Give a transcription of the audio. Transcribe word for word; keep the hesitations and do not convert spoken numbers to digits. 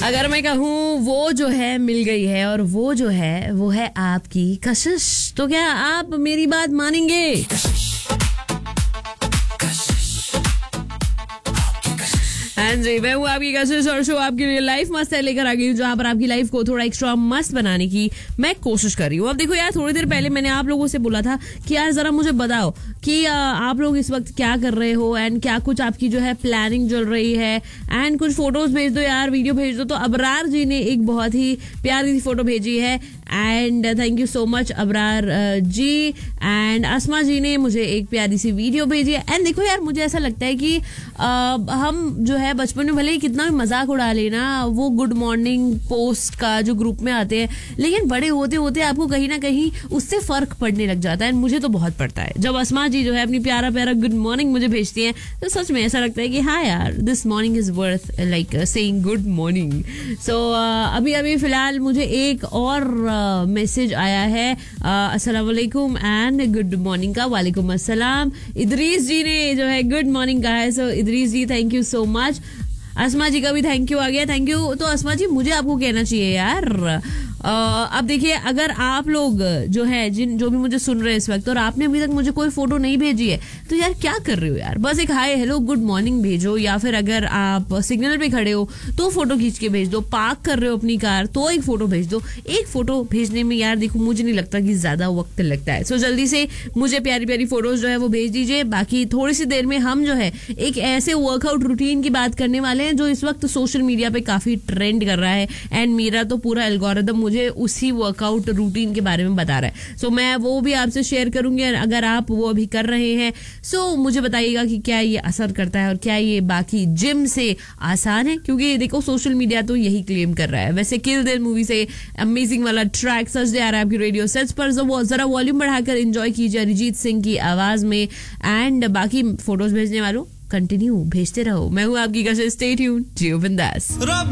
अगर मैं कहूँ वो जो है मिल गई है और वो जो है वो है आपकी कशिश, तो क्या आप मेरी बात मानेंगे? हाँ जी, मैं हूँ आपकी कशिश और शो आपके लिए लाइफ मस्त है लेकर आ गई हूँ, जहाँ पर आपकी लाइफ को थोड़ा एक्स्ट्रा मस्त बनाने की मैं कोशिश कर रही हूँ। अब देखो यार, थोड़ी देर पहले मैंने आप लोगों से बोला था कि यार जरा मुझे बताओ कि आ, आप लोग इस वक्त क्या कर रहे हो एंड क्या कुछ आपकी जो है प्लानिंग चल रही है, एंड कुछ फोटोज भेज दो यार, वीडियो भेज दो। तो अबरार जी ने एक बहुत ही प्यारी सी फोटो भेजी है and thank you so much Abrar ji. And अस्मा जी ने मुझे एक प्यारी सी वीडियो भेजी है। एंड देखो यार, मुझे ऐसा लगता है कि आ, हम जो है बचपन में भले ही कितना भी मजाक उड़ा लेना वो गुड मॉर्निंग पोस्ट का जो ग्रुप में आते हैं, लेकिन बड़े होते होते आपको कहीं ना कहीं उससे फर्क पड़ने लग जाता है। एंड मुझे तो बहुत पड़ता है जब अस्मा जी जो है अपनी प्यारा प्यारा गुड मॉर्निंग मुझे भेजती हैं, तो सच में ऐसा लगता है कि हाँ यार, this morning is worth like saying good morning. सो अभी अभी फिलहाल मुझे एक और मैसेज uh, आया है, अस्सलाम वालेकुम एंड गुड मॉर्निंग का। वालेकुम अस्सलाम। इदरीस जी ने जो है गुड मॉर्निंग कहा है। सो इदरीस जी थैंक यू सो मच। अस्मा जी का भी थैंक यू आ गया, थैंक यू। तो अस्मा जी, मुझे आपको कहना चाहिए यार, आ, अब देखिए, अगर आप लोग जो है जिन जो भी मुझे सुन रहे हैं इस वक्त और आपने अभी तक मुझे कोई फोटो नहीं भेजी है, तो यार क्या कर रहे हो यार, बस एक हाय हेलो गुड मॉर्निंग भेजो, या फिर अगर आप सिग्नल पे खड़े हो तो फोटो खींच के भेज दो, पार्क कर रहे हो अपनी कार तो एक फोटो भेज दो। एक फोटो भेजने में यार देखो मुझे नहीं लगता कि ज्यादा वक्त लगता है। सो जल्दी से मुझे प्यारी प्यारी फोटोज जो है वो भेज दीजिए। बाकी थोड़ी सी देर में हम जो है एक ऐसे वर्कआउट रूटीन की बात करने वाले हैं जो इस वक्त सोशल मीडिया पे काफी ट्रेंड कर रहा है, एंड मेरा तो पूरा एल्गोरिदम मुझे उसी वर्कआउट रूटीन के बारे में बता रहा है। सो मैं वो भी आपसे शेयर करूंगी, अगर आप वो अभी कर रहे हैं सो मुझे बताइएगा कि क्या ये असर करता है और क्या ये बाकी जिम से आसान है, क्योंकि देखो सोशल मीडिया तो यही क्लेम कर रहा है। वैसे किल दिल मूवी से अमेजिंग वाला ट्रैक सच दे आ रहा है आपकी रेडियो सेट्स पर, जरा वॉल्यूम बढ़ाकर एंजॉय कीजिए अरिजीत सिंह की आवाज में। एंड बाकी फोटोज भेजने वालों कंटिन्यू भेजते रहो। मैं हूँ आपकी कशिश, स्टे ट्यून्ड, जियो बिंदास।